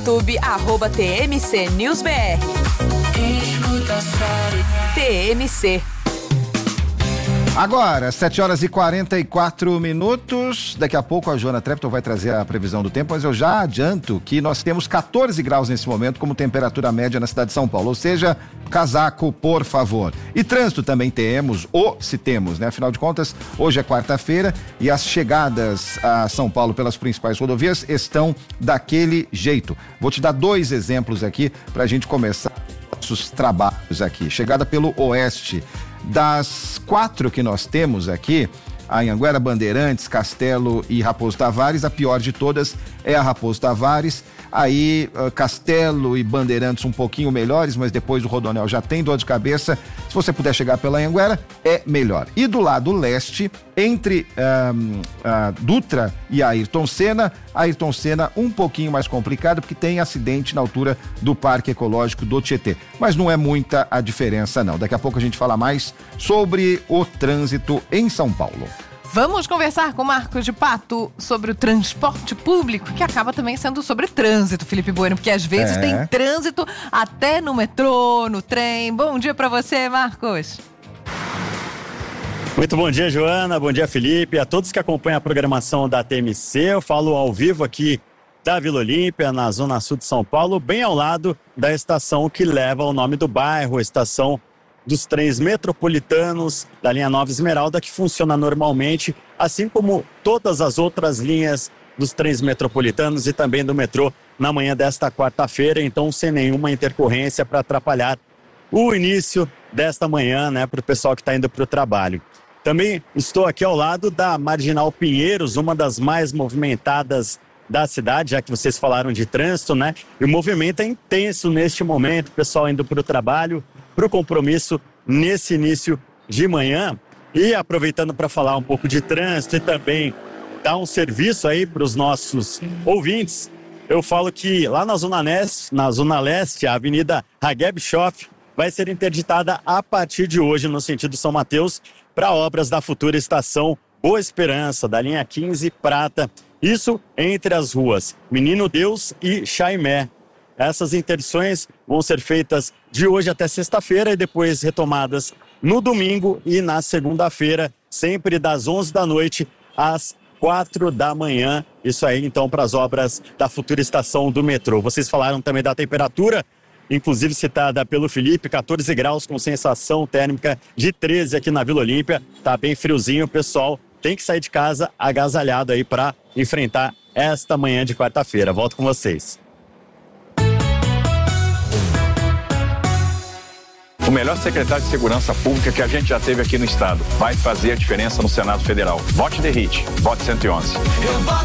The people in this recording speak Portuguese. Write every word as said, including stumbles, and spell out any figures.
YouTube, arroba T M C News B R. T M C. Agora, sete horas e quarenta e quatro minutos. Daqui a pouco a Joana Trepton vai trazer a previsão do tempo, mas eu já adianto que nós temos catorze graus nesse momento como temperatura média na cidade de São Paulo, ou seja, casaco, por favor. E trânsito também temos, ou se temos, né? Afinal de contas, hoje é quarta-feira e as chegadas a São Paulo pelas principais rodovias estão daquele jeito. Vou te dar dois exemplos aqui para a gente começar os trabalhos aqui. Chegada pelo oeste. Das quatro que nós temos aqui, a Anhanguera, Bandeirantes, Castelo e Raposo Tavares, a pior de todas é a Raposo Tavares. Aí uh, Castelo e Bandeirantes um pouquinho melhores, mas depois o Rodoanel já tem dor de cabeça. Se você puder chegar pela Anhanguera, é melhor. E do lado leste, entre um, a Dutra e a Ayrton Senna, a Ayrton Senna um pouquinho mais complicado, porque tem acidente na altura do Parque Ecológico do Tietê. Mas não é muita a diferença, não. Daqui a pouco a gente fala mais sobre o trânsito em São Paulo. Vamos conversar com o Marcos de Pato sobre o transporte público, que acaba também sendo sobre trânsito, Felipe Bueno, porque às vezes é. tem trânsito até no metrô, no trem. Bom dia para você, Marcos. Muito bom dia, Joana. Bom dia, Felipe. A todos que acompanham a programação da T M C, eu falo ao vivo aqui da Vila Olímpia, na zona sul de São Paulo, bem ao lado da estação que leva o nome do bairro, a estação dos trens metropolitanos da linha Nova Esmeralda, que funciona normalmente, assim como todas as outras linhas dos trens metropolitanos e também do metrô na manhã desta quarta-feira, então sem nenhuma intercorrência para atrapalhar o início desta manhã, né, para o pessoal que está indo para o trabalho. Também estou aqui ao lado da Marginal Pinheiros, uma das mais movimentadas da cidade, já que vocês falaram de trânsito, né? E o movimento é intenso neste momento, o pessoal indo para o trabalho, para o compromisso nesse início de manhã. E aproveitando para falar um pouco de trânsito e também dar um serviço aí para os nossos ouvintes, eu falo que lá na Zona Leste, na Zona Leste, a Avenida Hageb Schoff vai ser interditada a partir de hoje no sentido São Mateus para obras da futura estação Boa Esperança, da linha quinze Prata. Isso entre as ruas Menino Deus e Chaimé. Essas interdições vão ser feitas de hoje até sexta-feira e depois retomadas no domingo e na segunda-feira, sempre das onze da noite às quatro da manhã. Isso aí, então, para as obras da futura estação do metrô. Vocês falaram também da temperatura, inclusive citada pelo Felipe, catorze graus com sensação térmica de treze aqui na Vila Olímpia. Tá bem friozinho, o pessoal tem que sair de casa agasalhado aí para enfrentar esta manhã de quarta-feira. Volto com vocês. O melhor secretário de Segurança Pública que a gente já teve aqui no estado vai fazer a diferença no Senado Federal. Vote D E R I T, vote cento e onze. Eu voto